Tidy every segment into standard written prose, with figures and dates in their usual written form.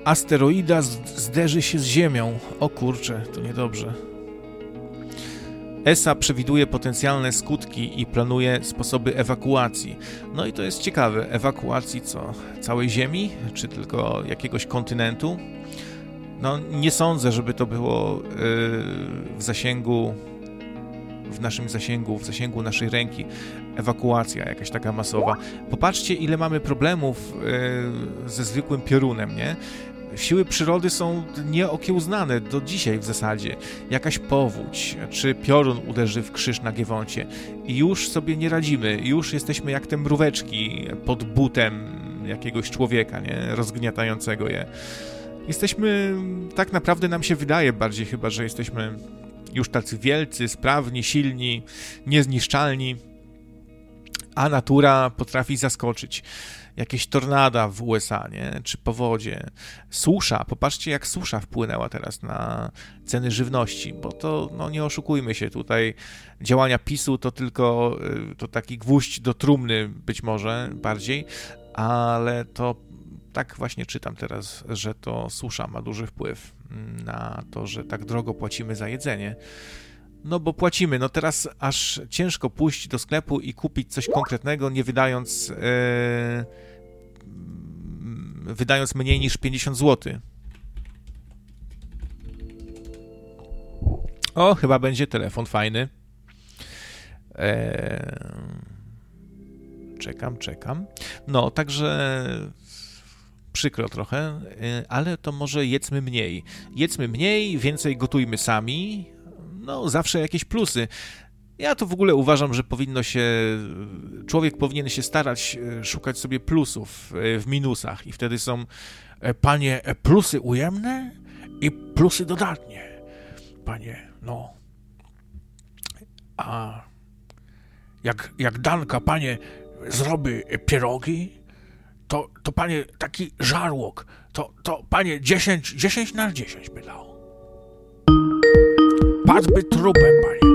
Asteroida zderzy się z Ziemią. O kurczę, to niedobrze. ESA przewiduje potencjalne skutki i planuje sposoby ewakuacji. No i to jest ciekawe. Ewakuacji co? Całej Ziemi? Czy tylko jakiegoś kontynentu? No nie sądzę, żeby to było w zasięgu naszej ręki. Ewakuacja jakaś taka masowa. Popatrzcie, ile mamy problemów ze zwykłym piorunem, nie? Siły przyrody są nieokiełznane do dzisiaj w zasadzie. Jakaś powódź, czy piorun uderzy w krzyż na Giewoncie i już sobie nie radzimy. Już jesteśmy jak te mróweczki pod butem jakiegoś człowieka, nie? Rozgniatającego je. Jesteśmy, tak naprawdę nam się wydaje bardziej chyba, że jesteśmy już tacy wielcy, sprawni, silni, niezniszczalni, a natura potrafi zaskoczyć. Jakieś tornada w USA, nie? Czy powodzie, susza. Popatrzcie, jak susza wpłynęła teraz na ceny żywności, bo to, no nie oszukujmy się, tutaj działania PiS-u to tylko to taki gwóźdź do trumny być może bardziej, ale to tak właśnie czytam teraz, że to susza ma duży wpływ na to, że tak drogo płacimy za jedzenie. No bo płacimy, no teraz aż ciężko pójść do sklepu i kupić coś konkretnego, nie wydając mniej niż 50 zł. O, chyba będzie telefon fajny. Czekam. No, także przykro trochę, ale to może jedzmy mniej. Jedzmy mniej, więcej gotujmy sami. No, zawsze jakieś plusy. Ja to w ogóle uważam, że człowiek powinien się starać szukać sobie plusów w minusach i wtedy są, panie, plusy ujemne i plusy dodatnie. Panie, no. A jak Danka, panie, zrobi pierogi, to panie, taki żarłok, to panie 10 na 10 by dał. Padłby trupem, panie.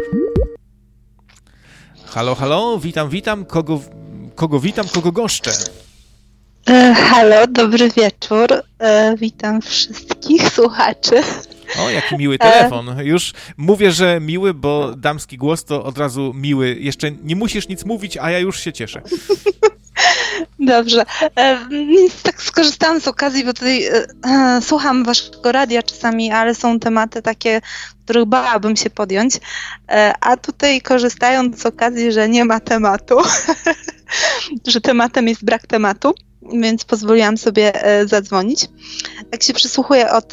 Halo, witam. Kogo witam, kogo goszczę? Halo, dobry wieczór. Witam wszystkich słuchaczy. O, jaki miły telefon. Już mówię, że miły, bo damski głos to od razu miły. Jeszcze nie musisz nic mówić, a ja już się cieszę. Dobrze. Tak skorzystałam z okazji, bo tutaj słucham waszego radia czasami, ale są tematy takie, których bałabym się podjąć. A tutaj korzystając z okazji, że nie ma tematu, że tematem jest brak tematu, więc pozwoliłam sobie zadzwonić. Jak się przysłuchuję od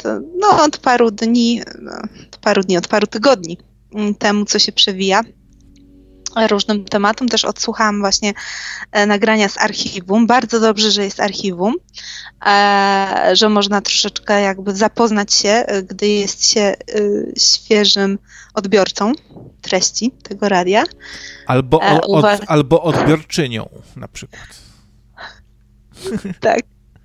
paru tygodni temu, co się przewija, różnym tematom. Też odsłuchałam właśnie nagrania z archiwum. Bardzo dobrze, że jest archiwum, że można troszeczkę jakby zapoznać się, gdy jest się świeżym odbiorcą treści tego radia. Albo odbiorczynią na przykład. Tak.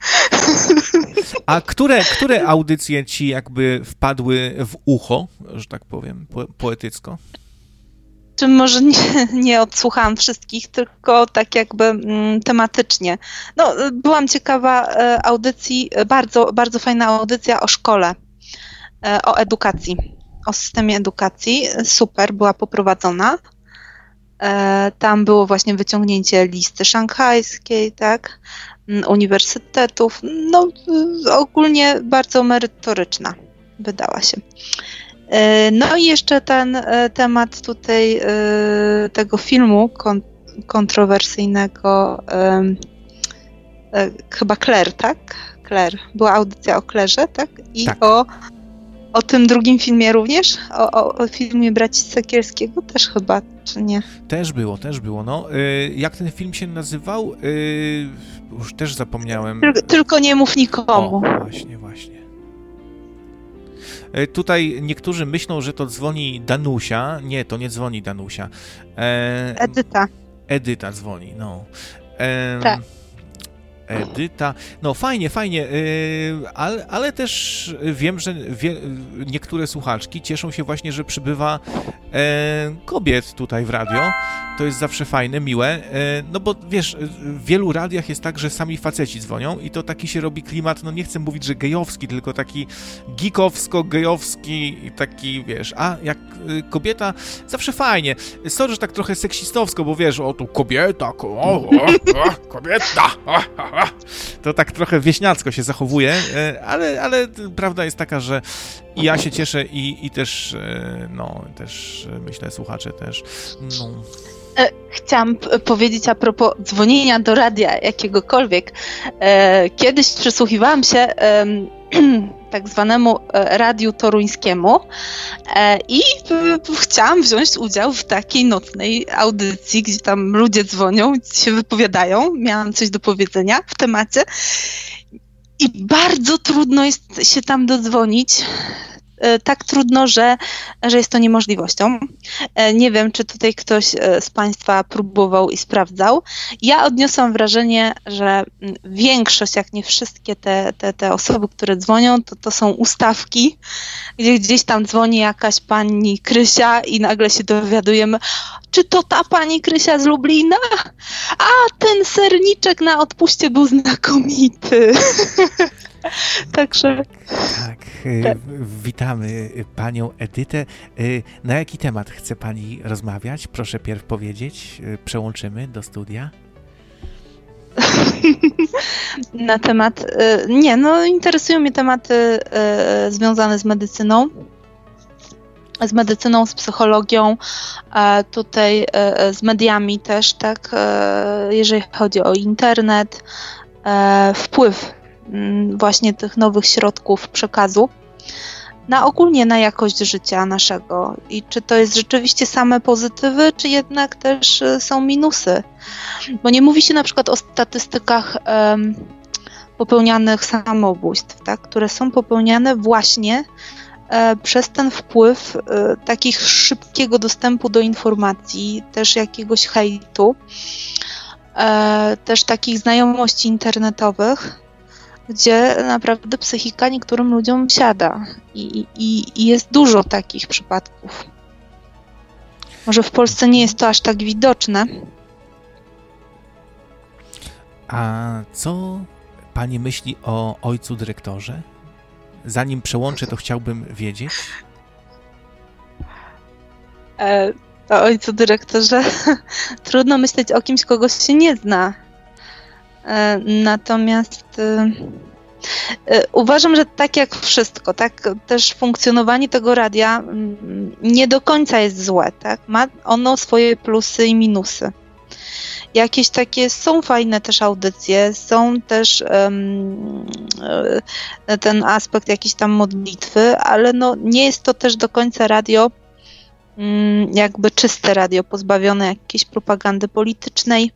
A które audycje ci jakby wpadły w ucho, że tak powiem, poetycko? Czy może nie odsłuchałam wszystkich, tylko tak jakby tematycznie. No, byłam ciekawa audycji, bardzo, bardzo fajna audycja o szkole, o edukacji, o systemie edukacji. Super, była poprowadzona. Tam było właśnie wyciągnięcie listy szanghajskiej, tak, uniwersytetów. No, ogólnie bardzo merytoryczna wydała się. No i jeszcze ten temat tutaj tego filmu kontrowersyjnego, chyba Claire, tak? Claire. Była audycja o Claire'ze, tak? I tak. O tym drugim filmie również? O filmie Braci Sekielskiego też chyba, czy nie? Też było. No. Jak ten film się nazywał? Już też zapomniałem. Tylko nie mów nikomu. O, właśnie. Tutaj niektórzy myślą, że to dzwoni Danusia. Nie, to nie dzwoni Danusia. Edyta dzwoni, no. Tak. Edyta. No fajnie, ale też wiem, że niektóre słuchaczki cieszą się właśnie, że przybywa kobiet tutaj w radio. To jest zawsze fajne, miłe, no bo wiesz, w wielu radiach jest tak, że sami faceci dzwonią i to taki się robi klimat, no nie chcę mówić, że gejowski, tylko taki geekowsko-gejowski, taki, wiesz, a jak kobieta, zawsze fajnie. Sorry, że tak trochę seksistowsko, bo wiesz, o tu kobieta, kobieta, to tak trochę wieśniacko się zachowuje, ale prawda jest taka, że i ja się cieszę i też, no, też myślę, słuchacze też, no. Chciałam powiedzieć a propos dzwonienia do radia jakiegokolwiek. Kiedyś przysłuchiwałam się tak zwanemu radiu toruńskiemu i chciałam wziąć udział w takiej nocnej audycji, gdzie tam ludzie dzwonią, się wypowiadają. Miałam coś do powiedzenia w temacie i bardzo trudno jest się tam dodzwonić. Tak trudno, że jest to niemożliwością. Nie wiem, czy tutaj ktoś z Państwa próbował i sprawdzał. Ja odniosłam wrażenie, że większość, jak nie wszystkie te osoby, które dzwonią, to są ustawki, gdzie gdzieś tam dzwoni jakaś pani Krysia i nagle się dowiadujemy, czy to ta pani Krysia z Lublina? A ten serniczek na odpuście był znakomity. Także... Tak, witamy panią Edytę. Na jaki temat chce pani rozmawiać? Proszę pierw powiedzieć, przełączymy do studia. Na temat... Nie, no interesują mnie tematy związane z medycyną. Z medycyną, z psychologią, tutaj z mediami też, tak, jeżeli chodzi o internet, wpływ właśnie tych nowych środków przekazu ogólnie na jakość życia naszego i czy to jest rzeczywiście same pozytywy, czy jednak też są minusy. Bo nie mówi się na przykład o statystykach popełnianych samobójstw, tak, które są popełniane właśnie przez ten wpływ takich szybkiego dostępu do informacji, też jakiegoś hejtu, też takich znajomości internetowych, gdzie naprawdę psychika niektórym ludziom siada i jest dużo takich przypadków. Może w Polsce nie jest to aż tak widoczne. A co pani myśli o ojcu dyrektorze? Zanim przełączę, to chciałbym wiedzieć. O ojcu dyrektorze trudno myśleć o kimś, kogo się nie zna. Natomiast uważam, że tak jak wszystko, tak też funkcjonowanie tego radia nie do końca jest złe, tak? Ma ono swoje plusy i minusy. Jakieś takie są fajne też audycje, są też ten aspekt jakiejś tam modlitwy, ale no nie jest to też do końca radio, jakby czyste radio, pozbawione jakiejś propagandy politycznej.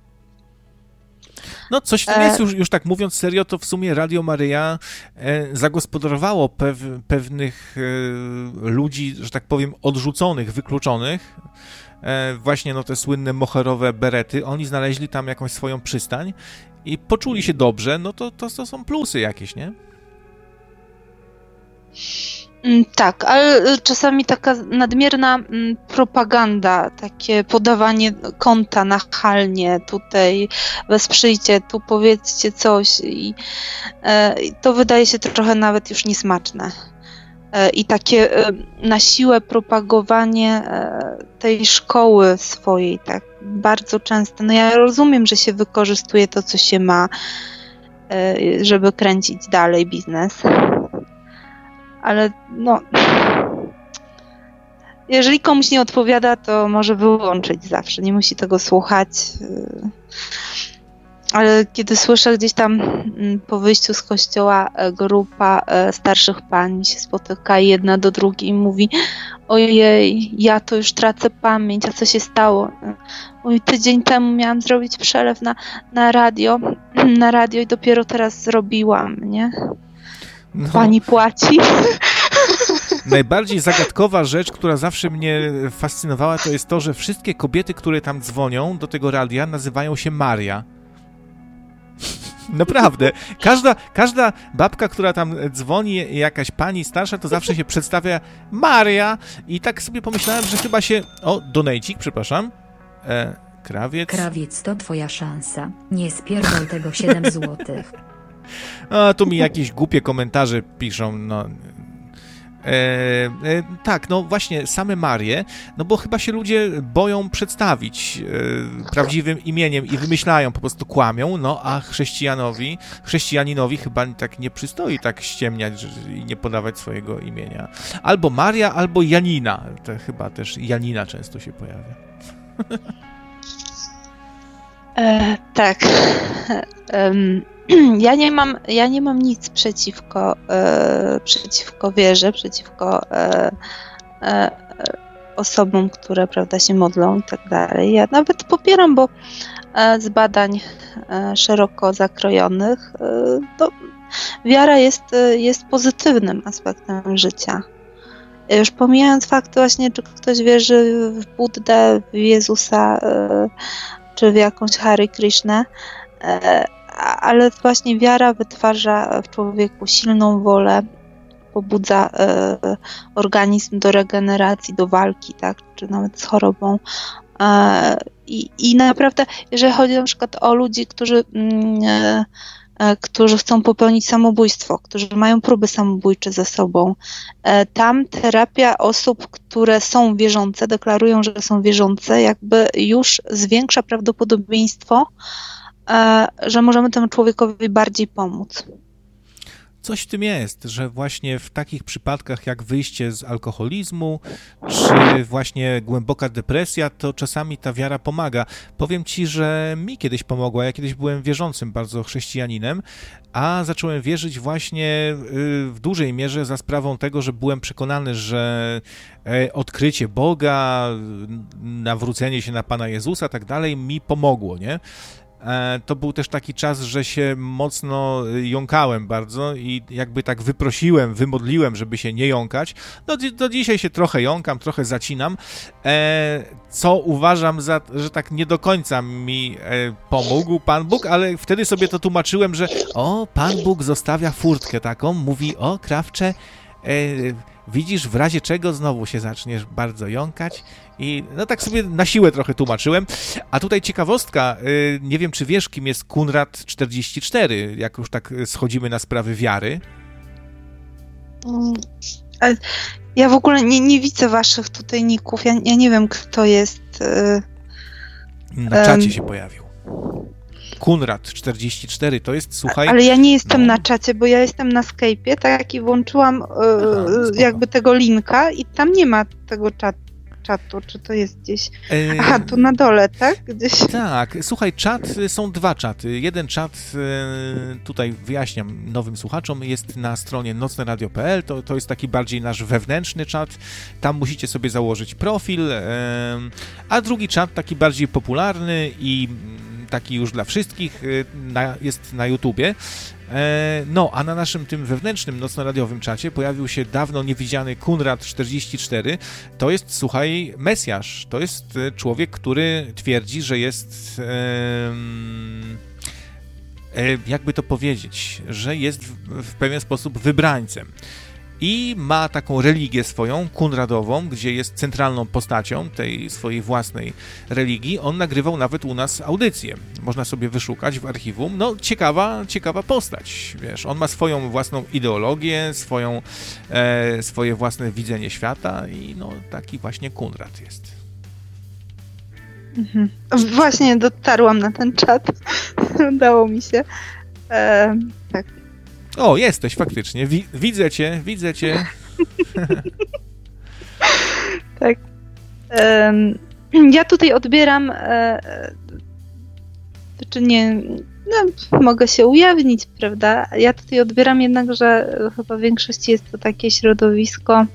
No coś w tym jest, już tak mówiąc serio, to w sumie Radio Maryja zagospodarowało pewnych ludzi, że tak powiem, odrzuconych, wykluczonych. Właśnie no te słynne moherowe berety, oni znaleźli tam jakąś swoją przystań i poczuli się dobrze, no to są plusy jakieś, nie? Tak, ale czasami taka nadmierna propaganda, takie podawanie konta nachalnie, tutaj wesprzyjcie, tu powiedzcie coś i to wydaje się trochę nawet już niesmaczne. I takie na siłę propagowanie tej szkoły swojej, tak bardzo często. No ja rozumiem, że się wykorzystuje to, co się ma, żeby kręcić dalej biznes. Ale no, jeżeli komuś nie odpowiada, to może wyłączyć zawsze, nie musi tego słuchać. Ale kiedy słyszę gdzieś tam po wyjściu z kościoła grupa starszych pań się spotyka i jedna do drugiej mówi: ojej, ja to już tracę pamięć, a co się stało? Oj, tydzień temu miałam zrobić przelew na radio i dopiero teraz zrobiłam, nie? No. Pani płaci. Najbardziej zagadkowa rzecz, która zawsze mnie fascynowała, to jest to, że wszystkie kobiety, które tam dzwonią do tego radia, nazywają się Maria. Naprawdę. Każda babka, która tam dzwoni, jakaś pani starsza, to zawsze się przedstawia Maria i tak sobie pomyślałem, że chyba się... O, donejcik, przepraszam. Krawiec. Krawiec, to twoja szansa. Nie spierdol tego 7 złotych. A tu mi jakieś głupie komentarze piszą, no... tak, no właśnie, same Marie, no bo chyba się ludzie boją przedstawić prawdziwym imieniem i wymyślają, po prostu kłamią, no a chrześcijaninowi chyba tak nie przystoi tak ściemniać i nie podawać swojego imienia. Albo Maria, albo Janina, to chyba też Janina często się pojawia. Tak. Ja nie mam nic przeciwko wierze, przeciwko osobom, które, prawda, się modlą i tak dalej. Ja nawet popieram, bo z badań szeroko zakrojonych to wiara jest pozytywnym aspektem życia. Już pomijając fakt właśnie, czy ktoś wierzy w Buddę, w Jezusa, czy w jakąś Hare Krishnę, ale właśnie wiara wytwarza w człowieku silną wolę, pobudza organizm do regeneracji, do walki, tak, czy nawet z chorobą. I naprawdę, jeżeli chodzi na przykład o ludzi, którzy chcą popełnić samobójstwo, którzy mają próby samobójcze ze sobą, tam terapia osób, które są wierzące, deklarują, że są wierzące, jakby już zwiększa prawdopodobieństwo, że możemy temu człowiekowi bardziej pomóc. Coś w tym jest, że właśnie w takich przypadkach jak wyjście z alkoholizmu, czy właśnie głęboka depresja, to czasami ta wiara pomaga. Powiem ci, że mi kiedyś pomogła. Ja kiedyś byłem wierzącym bardzo chrześcijaninem, a zacząłem wierzyć właśnie w dużej mierze za sprawą tego, że byłem przekonany, że odkrycie Boga, nawrócenie się na Pana Jezusa, tak dalej, mi pomogło, nie? To był też taki czas, że się mocno jąkałem bardzo i jakby tak wyprosiłem, wymodliłem, żeby się nie jąkać. No do dzisiaj się trochę jąkam, trochę zacinam, co uważam za, że tak nie do końca mi pomógł Pan Bóg, ale wtedy sobie to tłumaczyłem, że Pan Bóg zostawia furtkę taką, mówi, Krawcze, widzisz, w razie czego znowu się zaczniesz bardzo jąkać i no tak sobie na siłę trochę tłumaczyłem. A tutaj ciekawostka, nie wiem, czy wiesz, kim jest Kunrad 44, jak już tak schodzimy na sprawy wiary. Ja w ogóle nie widzę waszych tutaj ników, ja nie wiem, kto jest. Na czacie się pojawił. Kunrad 44, to jest, słuchaj... Ale ja nie jestem na czacie, bo ja jestem na Skype'ie, tak, i włączyłam jakby tego linka i tam nie ma tego czatu, czy to jest gdzieś... Aha, tu na dole, tak? Gdzieś... Tak, słuchaj, są dwa czaty. Jeden czat, tutaj wyjaśniam nowym słuchaczom, jest na stronie nocneradio.pl, to jest taki bardziej nasz wewnętrzny czat, tam musicie sobie założyć profil, a drugi czat, taki bardziej popularny i taki już dla wszystkich, jest na YouTubie. No, a na naszym tym wewnętrznym, nocnoradiowym czacie pojawił się dawno niewidziany Kunrad 44. To jest, słuchaj, Mesjasz. To jest człowiek, który twierdzi, że jest, jakby to powiedzieć, że jest w pewien sposób wybrańcem. I ma taką religię swoją, kunradową, gdzie jest centralną postacią tej swojej własnej religii. On nagrywał nawet u nas audycję. Można sobie wyszukać w archiwum. No, ciekawa postać, wiesz. On ma swoją własną ideologię, swoje własne widzenie świata i no, taki właśnie Kunrad jest. Mhm. Właśnie dotarłam na ten czat. Udało mi się. Tak. O, jesteś faktycznie. Widzę cię. Tak. Ja tutaj odbieram, czy nie, no, mogę się ujawnić, prawda? Ja tutaj odbieram jednak, że chyba w większości jest to takie środowisko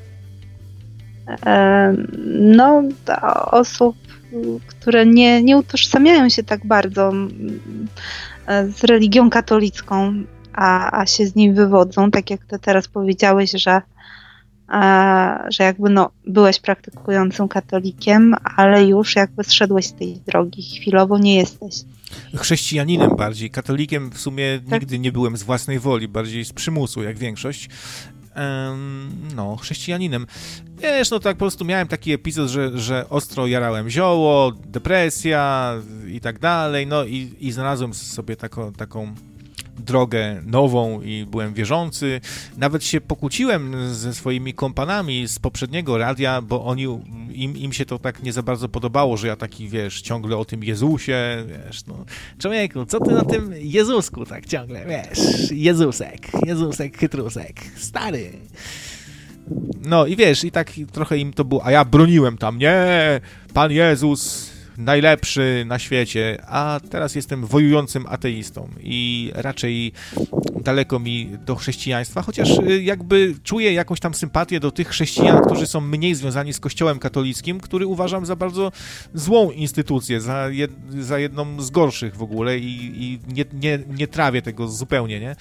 osób, które nie utożsamiają się tak bardzo z religią katolicką, a się z niej wywodzą, tak jak ty teraz powiedziałeś, że jakby byłeś praktykującym katolikiem, ale już jakby zszedłeś z tej drogi, chwilowo nie jesteś. Chrześcijaninem bardziej. Katolikiem w sumie nigdy nie byłem z własnej woli, bardziej z przymusu, jak większość. No, chrześcijaninem. Wiesz, no tak po prostu miałem taki epizod, że ostro jarałem zioło, depresja i tak dalej, no i znalazłem sobie taką drogę nową i byłem wierzący. Nawet się pokłóciłem ze swoimi kompanami z poprzedniego radia, bo im się to tak nie za bardzo podobało, że ja taki, wiesz, ciągle o tym Jezusie, wiesz, no. Człowieku, co ty na tym Jezusku tak ciągle, wiesz, Jezusek, chytrusek, stary. No i wiesz, i tak trochę im to było, a ja broniłem tam, nie, Pan Jezus najlepszy na świecie, a teraz jestem wojującym ateistą i raczej daleko mi do chrześcijaństwa, chociaż jakby czuję jakąś tam sympatię do tych chrześcijan, którzy są mniej związani z Kościołem katolickim, który uważam za bardzo złą instytucję, za jedną z gorszych w ogóle i nie trawię tego zupełnie, nie?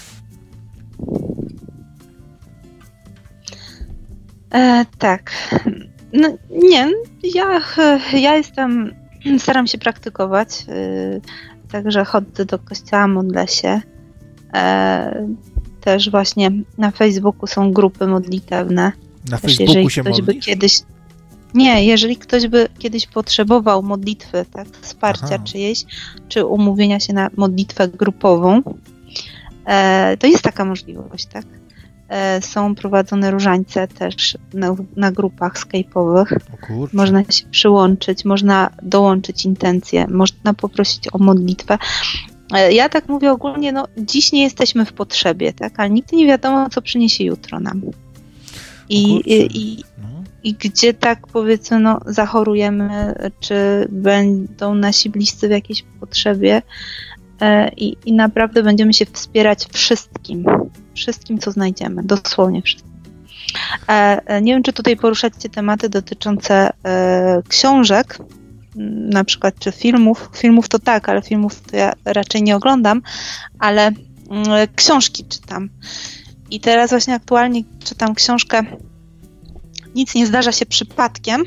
Tak. No, nie, ja staram się praktykować, także chodzę do kościoła, modlę się. Też właśnie na Facebooku są grupy modlitewne. Na Facebooku się modlisz? Jeżeli ktoś by kiedyś potrzebował modlitwy, tak, wsparcia czyjejś, czy umówienia się na modlitwę grupową, to jest taka możliwość, tak? Są prowadzone różańce też na grupach skype'owych. Można się przyłączyć, można dołączyć intencje, można poprosić o modlitwę. Ja tak mówię ogólnie, no dziś nie jesteśmy w potrzebie, tak? Ale nigdy nie wiadomo, co przyniesie jutro nam. I gdzie tak powiedzmy, no zachorujemy, czy będą nasi bliscy w jakiejś potrzebie, i naprawdę będziemy się wspierać wszystkim, co znajdziemy, dosłownie wszystkim. Nie wiem, czy tutaj poruszacie tematy dotyczące książek, na przykład, czy filmów. Filmów to tak, ale filmów to ja raczej nie oglądam, ale książki czytam. I teraz właśnie aktualnie czytam książkę Nic nie zdarza się przypadkiem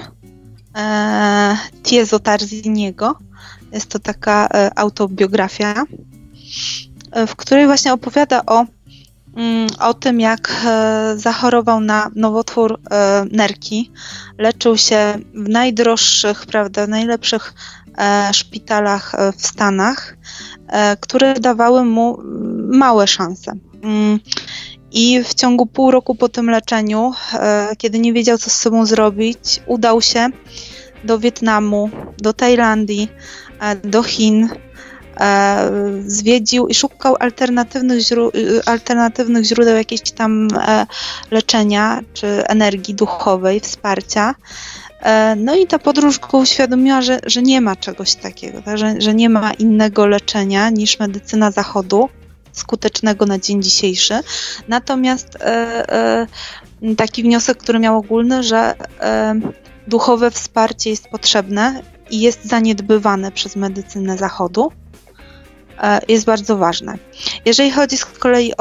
Tiezo Tarziniego. Jest to taka autobiografia, w której właśnie opowiada o tym, jak zachorował na nowotwór nerki. Leczył się w najdroższych, prawda, najlepszych szpitalach w Stanach, które dawały mu małe szanse. I w ciągu pół roku po tym leczeniu, kiedy nie wiedział, co z sobą zrobić, udał się do Wietnamu, do Tajlandii, do Chin, zwiedził i szukał alternatywnych źródeł jakiejś tam leczenia, czy energii duchowej, wsparcia. No i ta podróż go uświadomiła, że nie ma czegoś takiego, tak? że nie ma innego leczenia niż medycyna zachodu, skutecznego na dzień dzisiejszy. Natomiast taki wniosek, który miał ogólny, że duchowe wsparcie jest potrzebne i jest zaniedbywane przez medycynę zachodu, jest bardzo ważne. Jeżeli chodzi z kolei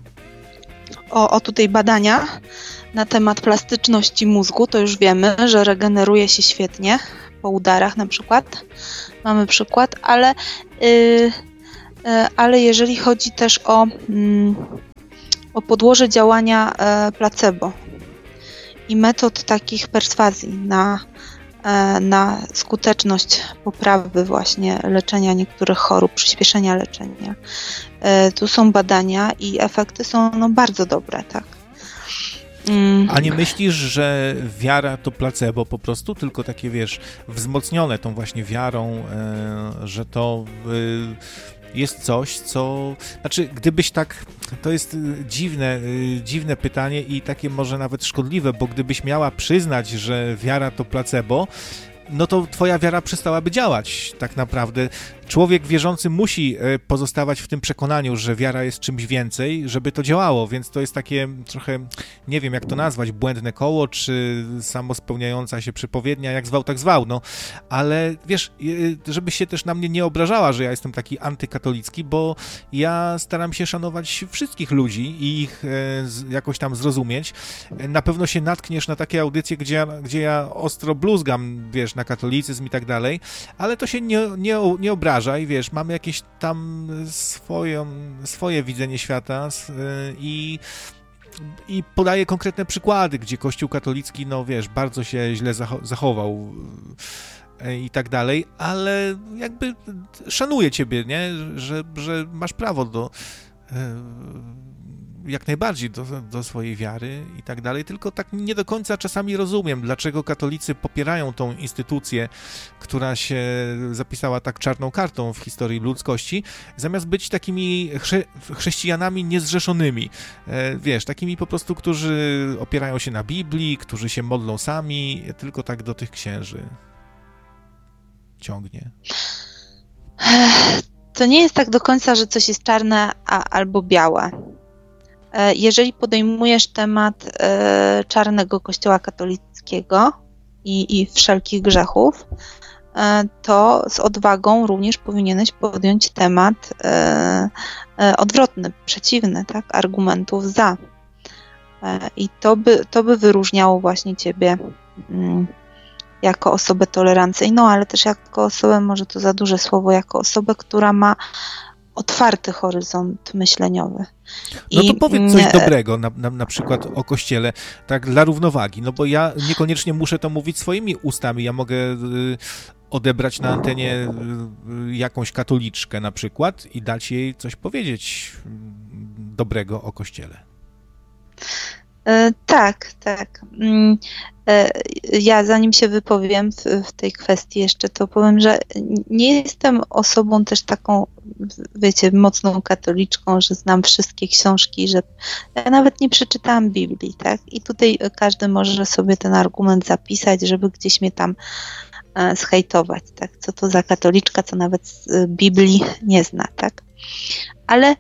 o tutaj badania na temat plastyczności mózgu, to już wiemy, że regeneruje się świetnie po udarach na przykład. Mamy przykład, ale jeżeli chodzi też o podłoże działania placebo i metod takich perswazji na skuteczność poprawy właśnie leczenia niektórych chorób, przyspieszenia leczenia. Tu są badania i efekty są bardzo dobre, tak. A nie myślisz, że wiara to placebo po prostu, tylko takie, wiesz, wzmocnione tą właśnie wiarą, że to jest coś, co... Znaczy, gdybyś tak... To jest dziwne pytanie i takie może nawet szkodliwe, bo gdybyś miała przyznać, że wiara to placebo, no to twoja wiara przestałaby działać tak naprawdę. Człowiek wierzący musi pozostawać w tym przekonaniu, że wiara jest czymś więcej, żeby to działało, więc to jest takie trochę, nie wiem jak to nazwać, błędne koło, czy samospełniająca się przypowiednia, jak zwał, tak zwał, no. Ale wiesz, żebyś się też na mnie nie obrażała, że ja jestem taki antykatolicki, bo ja staram się szanować wszystkich ludzi i ich jakoś tam zrozumieć. Na pewno się natkniesz na takie audycje, gdzie ja ostro bluzgam, wiesz, na katolicyzm i tak dalej, ale to się nie obraża i wiesz, mamy jakieś tam swoje widzenie świata i podaje konkretne przykłady, gdzie Kościół katolicki, no wiesz, bardzo się źle zachował i tak dalej, ale jakby szanuję ciebie, nie? Że masz prawo do jak najbardziej do swojej wiary i tak dalej, tylko tak nie do końca czasami rozumiem, dlaczego katolicy popierają tą instytucję, która się zapisała tak czarną kartą w historii ludzkości, zamiast być takimi chrześcijanami niezrzeszonymi. Wiesz, takimi po prostu, którzy opierają się na Biblii, którzy się modlą sami, tylko tak do tych księży ciągnie. To nie jest tak do końca, że coś jest czarne albo białe. Jeżeli podejmujesz temat czarnego Kościoła katolickiego i wszelkich grzechów, to z odwagą również powinieneś podjąć temat odwrotny, przeciwny, tak, argumentów za. I to by wyróżniało właśnie ciebie jako osobę tolerancyjną, ale też jako osobę, może to za duże słowo, jako osobę, która ma otwarty horyzont myśleniowy. No to powiedz coś dobrego, na przykład o Kościele, tak dla równowagi, no bo ja niekoniecznie muszę to mówić swoimi ustami, ja mogę odebrać na antenie jakąś katoliczkę na przykład i dać jej coś powiedzieć dobrego o Kościele. Tak. Ja zanim się wypowiem w tej kwestii jeszcze, to powiem, że nie jestem osobą też taką, wiecie, mocną katoliczką, że znam wszystkie książki, że ja nawet nie przeczytałam Biblii, tak? I tutaj każdy może sobie ten argument zapisać, żeby gdzieś mnie tam zhejtować, tak? Co to za katoliczka, co nawet Biblii nie zna, tak? Ale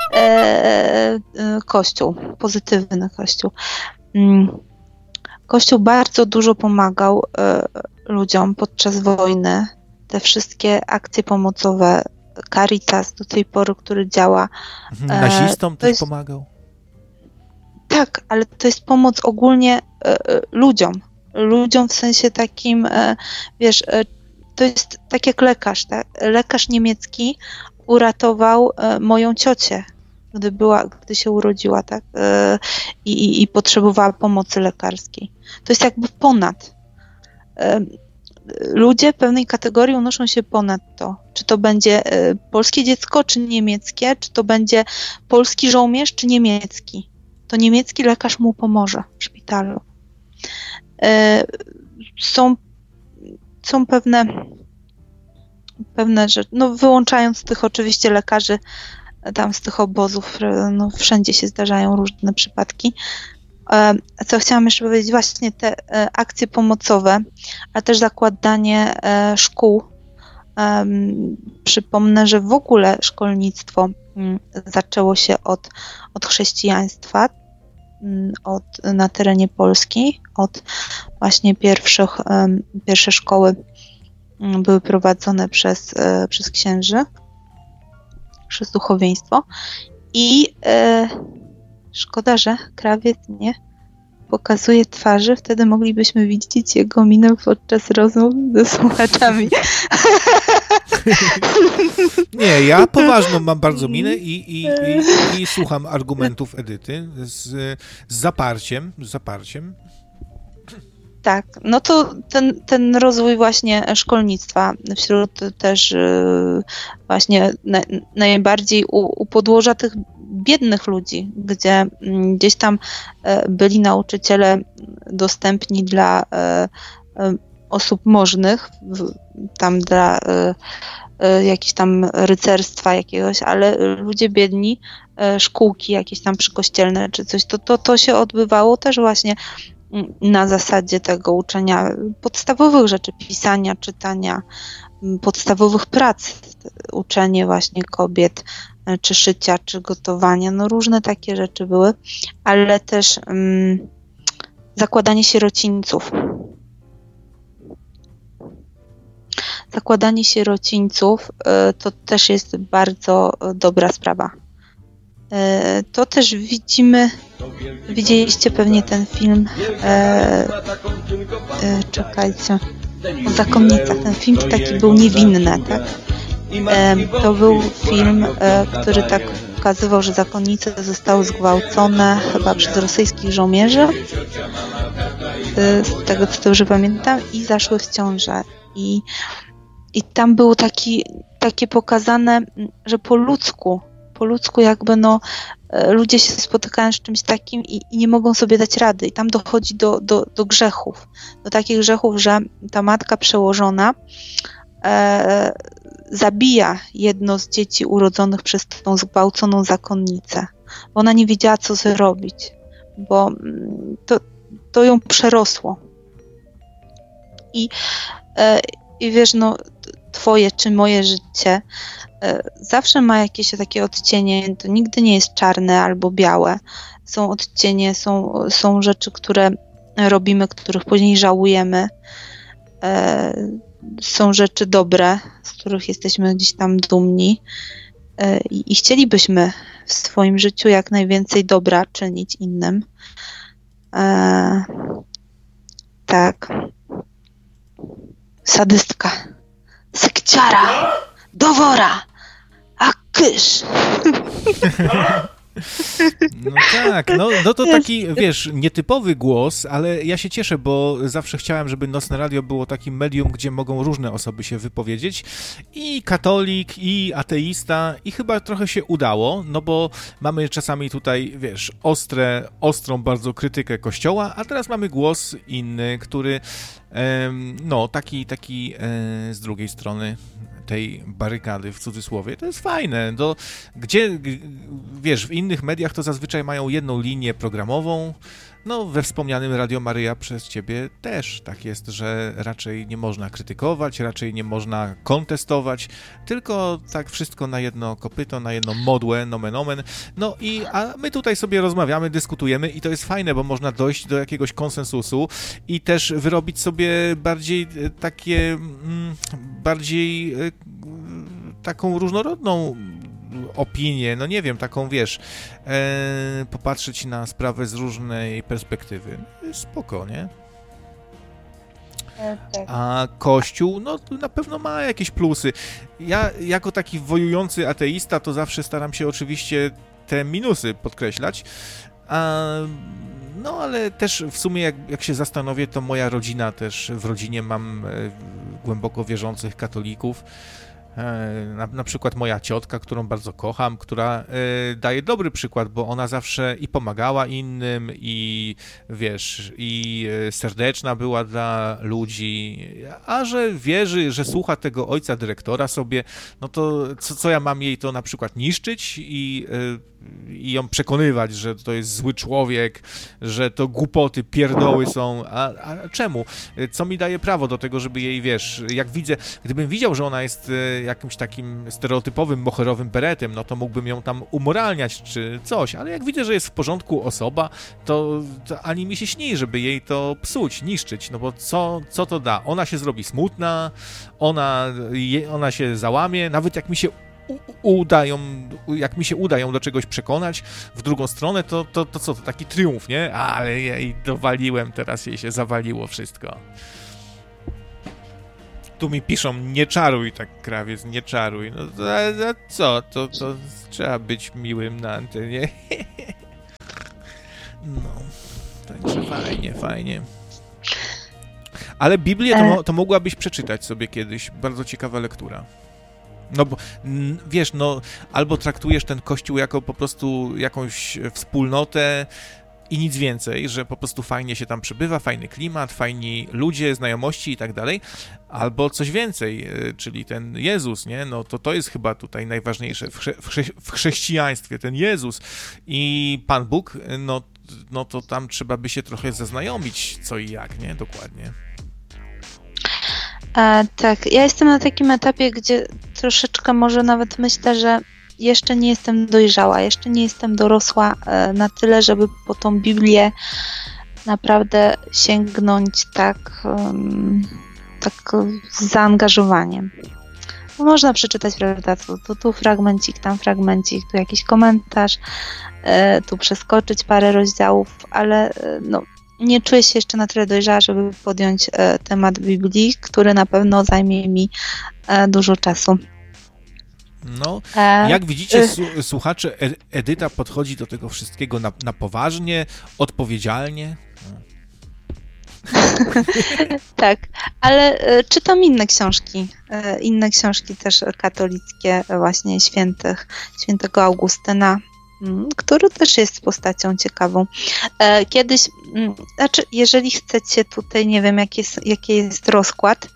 Kościół, pozytywny Kościół. Kościół bardzo dużo pomagał ludziom podczas wojny. Te wszystkie akcje pomocowe, Caritas do tej pory, który działa. Nazistom też pomagał? Tak, ale to jest pomoc ogólnie ludziom. Ludziom w sensie takim, wiesz, to jest tak jak lekarz, tak? Lekarz niemiecki uratował moją ciocię, gdy się urodziła, tak? I potrzebowała pomocy lekarskiej. To jest jakby ponad. Ludzie pewnej kategorii unoszą się ponad to. Czy to będzie polskie dziecko, czy niemieckie, czy to będzie polski żołnierz, czy niemiecki. To niemiecki lekarz mu pomoże w szpitalu. Są pewne rzeczy, no wyłączając tych oczywiście lekarzy tam z tych obozów, no wszędzie się zdarzają różne przypadki. Co chciałam jeszcze powiedzieć, właśnie te akcje pomocowe, ale też zakładanie szkół. Przypomnę, że w ogóle szkolnictwo zaczęło się od chrześcijaństwa, na terenie Polski, od właśnie pierwsze szkoły były prowadzone przez księży, przez duchowieństwo i szkoda, że krawiec nie pokazuje twarzy, wtedy moglibyśmy widzieć jego minę podczas rozmów ze słuchaczami. Nie, ja poważną mam bardzo minę i słucham argumentów Edyty z zaparciem. Tak, no to ten rozwój właśnie szkolnictwa wśród też właśnie najbardziej u podłoża tych biednych ludzi, gdzie gdzieś tam byli nauczyciele dostępni dla osób możnych, tam dla jakiegoś tam rycerstwa jakiegoś, ale ludzie biedni, szkółki jakieś tam przykościelne czy coś, to się odbywało też właśnie na zasadzie tego uczenia podstawowych rzeczy, pisania, czytania, podstawowych prac, uczenie właśnie kobiet, czy szycia, czy gotowania, no różne takie rzeczy były, ale też zakładanie sierocińców. Zakładanie sierocińców to też jest bardzo dobra sprawa. To też widzieliście pewnie ten film, czekajcie, o zakonnicach. Ten film taki był niewinny, tak? To był film, który tak pokazywał, że zakonnice zostały zgwałcone chyba przez rosyjskich żołnierzy, z tego co dobrze pamiętam, i zaszły w ciążę. I tam było takie pokazane, że po ludzku jakby ludzie się spotykają z czymś takim i nie mogą sobie dać rady. I tam dochodzi do grzechów. Do takich grzechów, że ta matka przełożona zabija jedno z dzieci urodzonych przez tą zgwałconą zakonnicę. Bo ona nie wiedziała, co zrobić. Bo to ją przerosło. I wiesz, twoje czy moje życie zawsze ma jakieś takie odcienie, to nigdy nie jest czarne albo białe. Są odcienie, są rzeczy, które robimy, których później żałujemy. Są rzeczy dobre, z których jesteśmy gdzieś tam dumni i chcielibyśmy w swoim życiu jak najwięcej dobra czynić innym. Tak. Sadystka. Sekciara. Dowora. A kysz. No tak, no to taki, wiesz, nietypowy głos, ale ja się cieszę, bo zawsze chciałem, żeby Nocne Radio było takim medium, gdzie mogą różne osoby się wypowiedzieć, i katolik, i ateista, i chyba trochę się udało, no bo mamy czasami tutaj, wiesz, ostrą bardzo krytykę Kościoła, a teraz mamy głos inny, który, taki z drugiej strony tej barykady, w cudzysłowie, to jest fajne. Gdzie, wiesz, w innych mediach to zazwyczaj mają jedną linię programową, we wspomnianym Radio Maryja przez ciebie też tak jest, że raczej nie można krytykować, raczej nie można kontestować, tylko tak wszystko na jedno kopyto, na jedną modłę, nomen omen. A my tutaj sobie rozmawiamy, dyskutujemy i to jest fajne, bo można dojść do jakiegoś konsensusu i też wyrobić sobie taką różnorodną opinię, nie wiem, taką, wiesz, popatrzeć na sprawę z różnej perspektywy. Spoko, nie? Tak. A Kościół, na pewno ma jakieś plusy. Ja, jako taki wojujący ateista, to zawsze staram się oczywiście te minusy podkreślać, ale też w sumie, jak się zastanowię, to moja rodzina też, w rodzinie mam głęboko wierzących katolików. Na przykład moja ciotka, którą bardzo kocham, która daje dobry przykład, bo ona zawsze i pomagała innym, i wiesz, i serdeczna była dla ludzi, a że wierzy, że słucha tego ojca dyrektora sobie, to co ja mam jej to na przykład niszczyć i ją przekonywać, że to jest zły człowiek, że to głupoty, pierdoły są, a czemu? Co mi daje prawo do tego, żeby jej, wiesz, gdybym widział, że ona jest jakimś takim stereotypowym, moherowym beretem, to mógłbym ją tam umoralniać czy coś, ale jak widzę, że jest w porządku osoba, to ani mi się śni, żeby jej to psuć, niszczyć, bo co to da? Ona się zrobi smutna, ona się załamie, nawet jak mi się uda ją do czegoś przekonać w drugą stronę, to co, to taki triumf, nie? Ale ja jej dowaliłem, teraz jej się zawaliło wszystko. Tu mi piszą, nie czaruj tak, krawiec, nie czaruj. Co? To trzeba być miłym na antenie. Także fajnie. Ale Biblię to mogłabyś przeczytać sobie kiedyś. Bardzo ciekawa lektura. Bo wiesz, albo traktujesz ten Kościół jako po prostu jakąś wspólnotę i nic więcej, że po prostu fajnie się tam przebywa, fajny klimat, fajni ludzie, znajomości i tak dalej, albo coś więcej, czyli ten Jezus, nie? To jest chyba tutaj najważniejsze w chrześcijaństwie, ten Jezus i Pan Bóg, to tam trzeba by się trochę zaznajomić, co i jak, nie? Dokładnie. Tak, ja jestem na takim etapie, gdzie troszeczkę może nawet myślę, że jeszcze nie jestem dojrzała, jeszcze nie jestem dorosła na tyle, żeby po tą Biblię naprawdę sięgnąć tak z zaangażowaniem. Można przeczytać, prawda, tu fragmencik, tam fragmencik, tu jakiś komentarz, tu przeskoczyć parę rozdziałów, ale nie czuję się jeszcze na tyle dojrzała, żeby podjąć temat Biblii, który na pewno zajmie mi dużo czasu. No, jak widzicie, słuchacze, Edyta podchodzi do tego wszystkiego na poważnie, odpowiedzialnie. Tak, ale czytam inne książki też katolickie, właśnie świętego Augustyna, który też jest postacią ciekawą. Kiedyś, znaczy, jeżeli chcecie tutaj, nie wiem, jaki jest rozkład,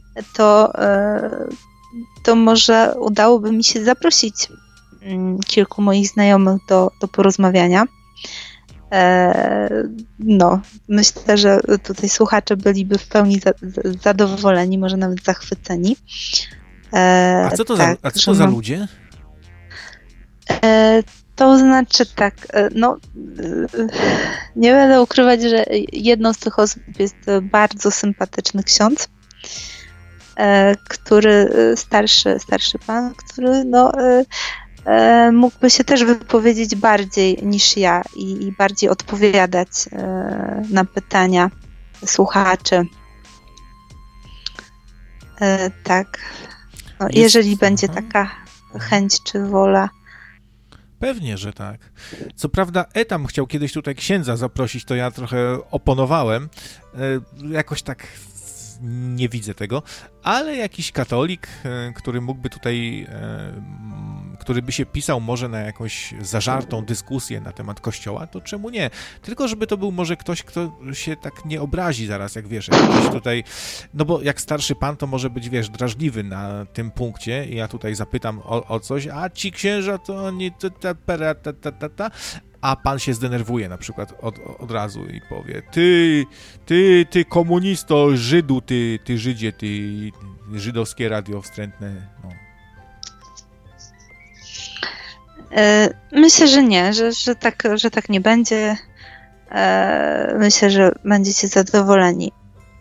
to może udałoby mi się zaprosić kilku moich znajomych do porozmawiania. No, myślę, że tutaj słuchacze byliby w pełni zadowoleni, może nawet zachwyceni. A co to za ludzie? To znaczy tak, no nie będę ukrywać, że jedną z tych osób jest bardzo sympatyczny ksiądz, który starszy pan, który no mógłby się też wypowiedzieć bardziej niż ja i bardziej odpowiadać na pytania słuchaczy. Tak. No, jeżeli będzie taka chęć czy wola. Pewnie, że tak. Co prawda Etam chciał kiedyś tutaj księdza zaprosić, to ja trochę oponowałem. Jakoś tak nie widzę tego, ale jakiś katolik, który mógłby tutaj, który by się pisał może na jakąś zażartą dyskusję na temat Kościoła, to czemu nie? Tylko żeby to był może ktoś, kto się tak nie obrazi zaraz, jak wiesz, jakiś tutaj, no bo jak starszy pan, to może być, wiesz, drażliwy na tym punkcie i ja tutaj zapytam o coś, a ci księża to oni a pan się zdenerwuje na przykład od razu i powie ty komunisto, Żydu, ty Żydzie, ty żydowskie radio wstrętne, no. Myślę, że nie, że tak nie będzie. Myślę, że będziecie zadowoleni.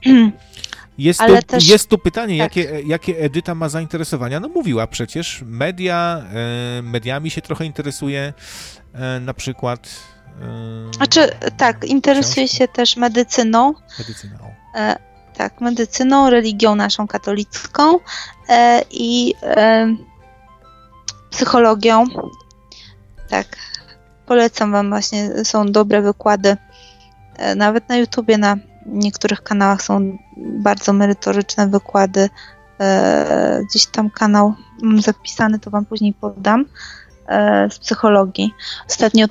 Jest tu pytanie, tak. jakie Edyta ma zainteresowania? No mówiła przecież, mediami się trochę interesuje, na przykład... Znaczy, tak, interesuje się też medycyną. Tak, medycyną, religią naszą katolicką i psychologią. Tak, polecam wam właśnie, są dobre wykłady, nawet na YouTubie, na niektórych kanałach są bardzo merytoryczne wykłady. Gdzieś tam kanał mam zapisany, to wam później podam, z psychologii. Ostatnio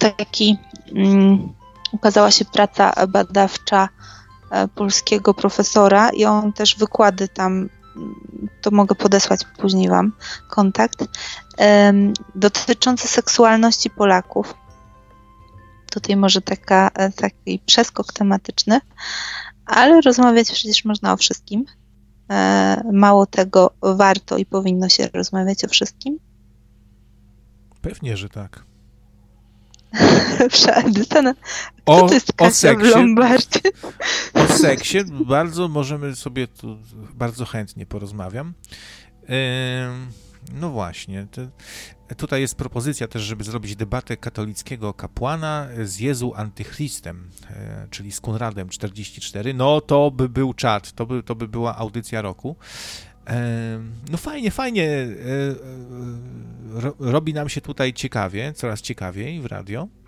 ukazała się praca badawcza polskiego profesora i on też wykłady tam, to mogę podesłać później wam kontakt, dotyczący seksualności Polaków. Tutaj może taki przeskok tematyczny, ale rozmawiać przecież można o wszystkim. Mało tego, warto i powinno się rozmawiać o wszystkim. Pewnie, że tak. Co to jest Kasia w Lombardzie? O seksie bardzo możemy sobie tu bardzo chętnie porozmawiam. No właśnie. Tutaj jest propozycja też, żeby zrobić debatę katolickiego kapłana z Jezu Antychrystem, czyli z Konradem 44. No to by był czad, to by była audycja roku. No fajnie. Robi nam się tutaj ciekawie, coraz ciekawiej w radio.